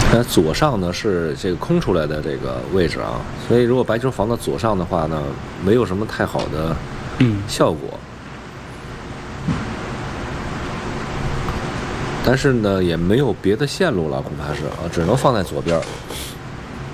左上呢是这个空出来的这个位置啊，所以如果白球防到左上的话呢，没有什么太好的效果。但是呢，也没有别的线路了，恐怕是啊，只能放在左边。